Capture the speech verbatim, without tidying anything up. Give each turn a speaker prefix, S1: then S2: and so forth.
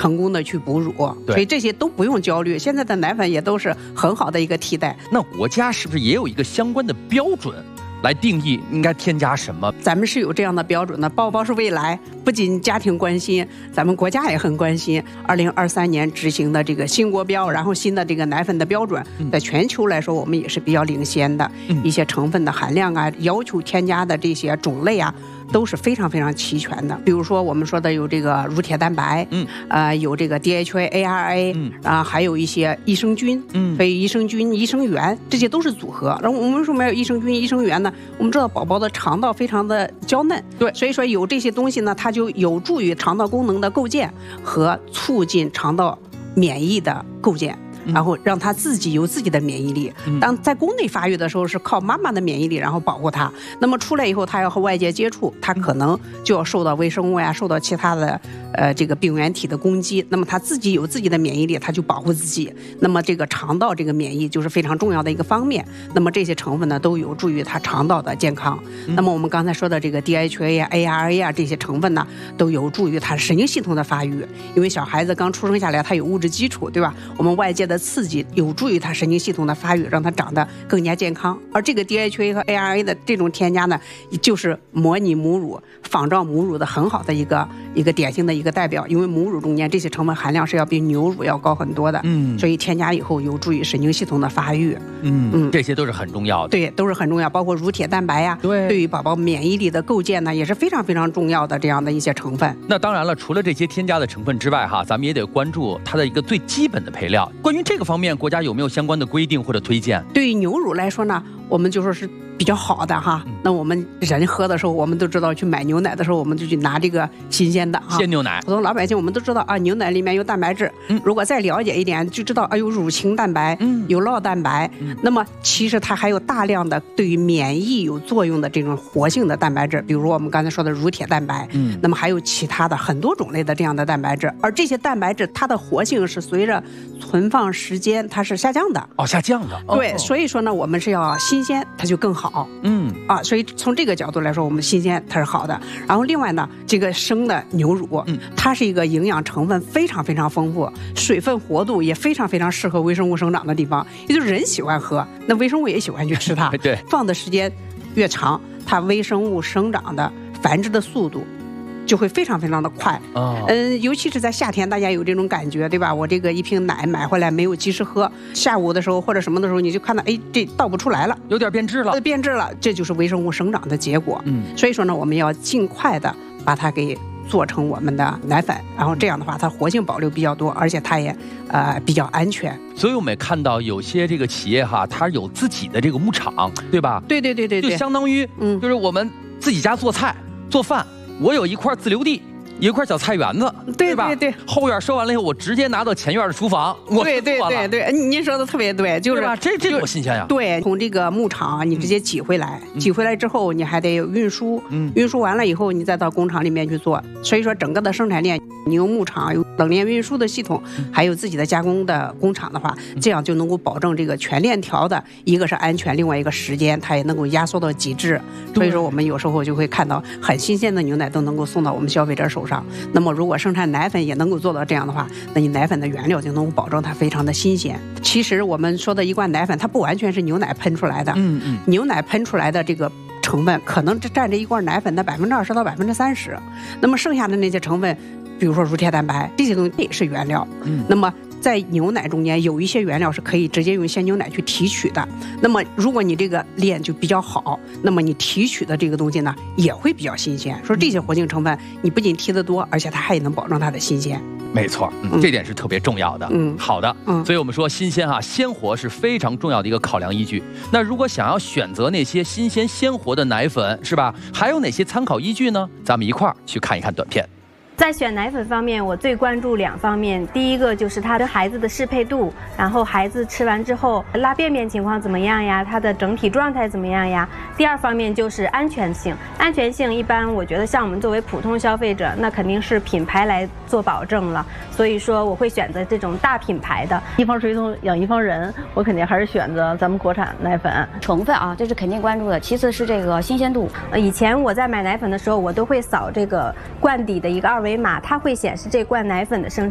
S1: 成功的去哺乳，所以这些都不用焦虑。现在的奶粉也都是很好的一个替代。
S2: 那国家是不是也有一个相关的标准？来定义应该添加什么？
S1: 咱们是有这样的标准的。宝宝是未来，不仅家庭关心，咱们国家也很关心。二零二三年执行的这个新国标，然后新的这个奶粉的标准，在全球来说，我们也是比较领先的。一些成分的含量啊，要求添加的这些种类啊，都是非常非常齐全的。比如说我们说的有这个乳铁蛋白，嗯，呃，有这个 D H A、A R A， 嗯，啊，还有一些益生菌，嗯，非益生菌、益生元，这些都是组合。然后我们为什么要益生菌、益生元呢？我们知道宝宝的肠道非常的娇嫩，对，所以说有这些东西呢，它就有助于肠道功能的构建和促进肠道免疫的构建。然后让他自己有自己的免疫力。当在宫内发育的时候，是靠妈妈的免疫力，然后保护他。那么出来以后，他要和外界接触，他可能就要受到微生物呀，受到其他的呃这个病原体的攻击。那么他自己有自己的免疫力，他就保护自己。那么这个肠道这个免疫就是非常重要的一个方面。那么这些成分呢，都有助于他肠道的健康。那么我们刚才说的这个 D H A 呀、A R A 啊这些成分呢，都有助于他神经系统的发育。因为小孩子刚出生下来，他有物质基础，对吧？我们外界的刺激有助于他神经系统的发育，让他长得更加健康。而这个 D H A 和 A R A 的这种添加呢，就是模拟母乳、仿照母乳的很好的一个一个典型的一个代表。因为母乳中间这些成分含量是要比牛乳要高很多的，嗯，所以添加以后有助于神经系统的发育，
S2: 嗯嗯，这些都是很重要的，
S1: 对，都是很重要。包括乳铁蛋白呀、啊，对，对于宝宝免疫力的构建呢，也是非常非常重要的这样的一些成分。
S2: 那当然了，除了这些添加的成分之外，哈，咱们也得关注它的一个最基本的配料。关于这个方面，国家有没有相关的规定或者推荐？
S1: 对于牛乳来说呢，我们就说是比较好的哈。嗯、那我们人喝的时候，我们都知道去买牛奶的时候，我们就去拿这个新鲜的哈
S2: 鲜牛奶。
S1: 普通老百姓我们都知道啊，牛奶里面有蛋白质。嗯、如果再了解一点，就知道啊有乳清蛋白，嗯、有酪蛋白。嗯、那么其实它还有大量的对于免疫有作用的这种活性的蛋白质，比如我们刚才说的乳铁蛋白。嗯、那么还有其他的很多种类的这样的蛋白质，而这些蛋白质它的活性是随着存放时间它是下降的。
S2: 哦，下降的。哦、
S1: 对，所以说呢，我们是要新鲜，它就更好。嗯啊，所以从这个角度来说，我们新鲜它是好的。然后另外呢，这个生的牛乳，嗯，它是一个营养成分非常非常丰富，水分活度也非常非常适合微生物生长的地方。也就是人喜欢喝，那微生物也喜欢去吃它。
S2: 对，
S1: 放的时间越长，它微生物生长的繁殖的速度就会非常非常的快。哦，嗯，尤其是在夏天，大家有这种感觉，对吧？我这个一瓶奶买回来没有及时喝，下午的时候或者什么的时候，你就看到，哎，这倒不出来了，
S2: 有点变质了，
S1: 变质了，这就是微生物生长的结果。嗯，所以说呢，我们要尽快的把它给做成我们的奶粉，然后这样的话，它活性保留比较多，而且它也呃比较安全。
S2: 所以我们也看到有些这个企业哈，它有自己的这个牧场，对吧？
S1: 对对对对对，
S2: 就相当于嗯，就是我们自己家做菜做饭。我有一块自留地，一块小菜园子，
S1: 对
S2: 吧？
S1: 对对，
S2: 后院收完了以后，我直接拿到前院的厨房，我
S1: 对对对对，您说的特别对，就是
S2: 吧？这这多新鲜呀！
S1: 对，从这个牧场你直接挤回来，嗯、挤回来之后你还得有运输，嗯，运输完了以后你再到工厂里面去做。所以说整个的生产链，你有牧场有冷链运输的系统，还有自己的加工的工厂的话，这样就能够保证这个全链条的一个是安全，另外一个时间它也能够压缩到极致。所以说我们有时候就会看到很新鲜的牛奶都能够送到我们消费者手上。那么如果生产奶粉也能够做到这样的话，那你奶粉的原料就能够保证它非常的新鲜。其实我们说的一罐奶粉，它不完全是牛奶喷出来的，嗯嗯，牛奶喷出来的这个成分可能占着一罐奶粉的百分之二十到百分之三十，那么剩下的那些成分，比如说乳铁蛋白这些东西也是原料，嗯，那么在牛奶中间有一些原料是可以直接用鲜牛奶去提取的。那么如果你这个链就比较好，那么你提取的这个东西呢也会比较新鲜。说这些活性成分，你不仅提得多，而且它还能保证它的新鲜。
S2: 没错，嗯，这点是特别重要的。嗯，好的，嗯，所以我们说新鲜哈、啊，鲜活是非常重要的一个考量依据。那如果想要选择那些新鲜鲜活的奶粉，是吧？还有哪些参考依据呢？咱们一块儿去看一看短片。
S3: 在选奶粉方面，我最关注两方面。第一个就是它跟孩子的适配度，然后孩子吃完之后拉便便情况怎么样呀？它的整体状态怎么样呀？第二方面就是安全性。安全性一般，我觉得像我们作为普通消费者，那肯定是品牌来做保证了。所以说，我会选择这种大品牌的。
S4: 一方水土养一方人，我肯定还是选择咱们国产奶粉。
S5: 成分啊，这是肯定关注的。其次是这个新鲜度。
S3: 呃，以前我在买奶粉的时候，我都会扫这个罐底的一个二维码。它会显示这罐奶粉的生